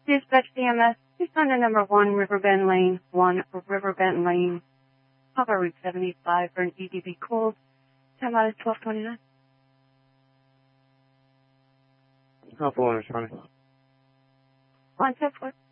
Dispatch CMS, please find the number 1 Riverbend Lane, Papa Route 75 for an EDB cold. Time out is 12:29. Alpha 1 is running. 174.